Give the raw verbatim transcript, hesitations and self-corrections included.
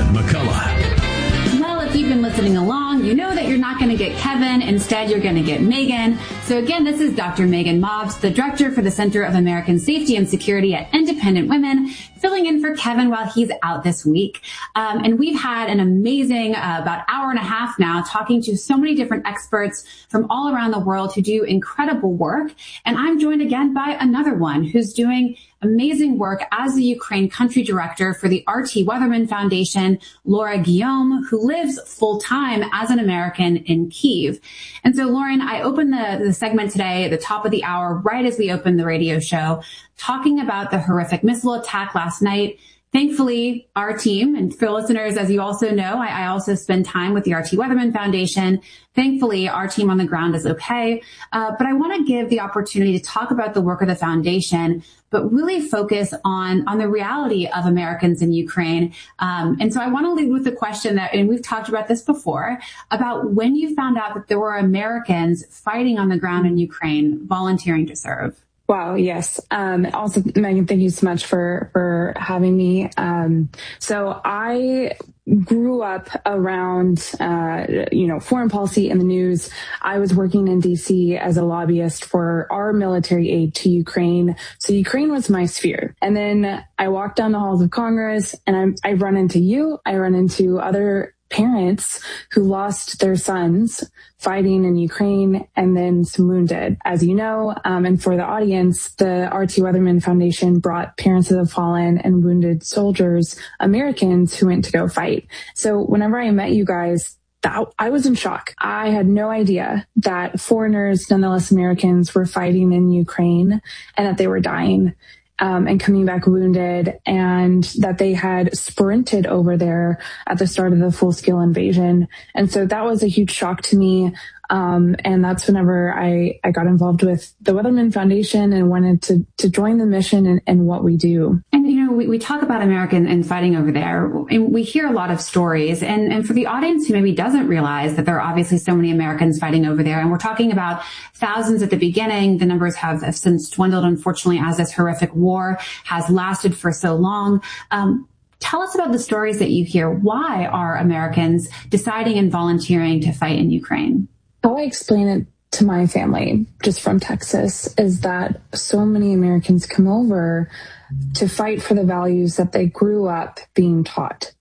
McCullough. Well, if you've been listening along, you know that you're not going to get Kevin. Instead, you're going to get Megan. So again, this is Doctor Megan Mobbs, the director for the Center of American Safety and Security at Independent Women, filling in for Kevin while he's out this week. Um, and we've had an amazing uh, about hour and a half now talking to so many different experts from all around the world who do incredible work. And I'm joined again by another one who's doing amazing work as the Ukraine country director for the R T Weatherman Foundation, Laura Guillaume, who lives full-time as an American in Kyiv. And so, Lauren, I opened the, the segment today at the top of the hour, right as we opened the radio show, talking about the horrific missile attack last night. Thankfully, our team, and for listeners, as you also know, I, I also spend time with the R T Weatherman Foundation. Thankfully, our team on the ground is okay. Uh, but I want to give the opportunity to talk about the work of the foundation, but really focus on, on the reality of Americans in Ukraine. Um, and so I want to lead with the question that, and we've talked about this before, about when you found out that there were Americans fighting on the ground in Ukraine, volunteering to serve. Wow. Yes. Um, also, Megan, thank you so much for, for having me. Um, so I grew up around, uh, you know, foreign policy and the news. I was working in D C as a lobbyist for our military aid to Ukraine. So Ukraine was my sphere. And then I walked down the halls of Congress and I, I run into you. I run into other parents who lost their sons fighting in Ukraine and then some wounded. As you know, um, and for the audience, the R T Weatherman Foundation brought parents of the fallen and wounded soldiers, Americans who went to go fight. So whenever I met you guys, that, I was in shock. I had no idea that foreigners, nonetheless Americans, were fighting in Ukraine and that they were dying. Um, and coming back wounded, and that they had sprinted over there at the start of the full-scale invasion. And so that was a huge shock to me. Um, and that's whenever I, I got involved with the Weatherman Foundation and wanted to, to join the mission and, and what we do. And, you know, we, we talk about Americans and fighting over there, and we hear a lot of stories. And, and for the audience who maybe doesn't realize that there are obviously so many Americans fighting over there, and we're talking about thousands at the beginning, the numbers have, have since dwindled, unfortunately, as this horrific war has lasted for so long. Um, Tell us about the stories that you hear. Why are Americans deciding and volunteering to fight in Ukraine? How I explain it to my family, just from Texas, is that so many Americans come over to fight for the values that they grew up being taught.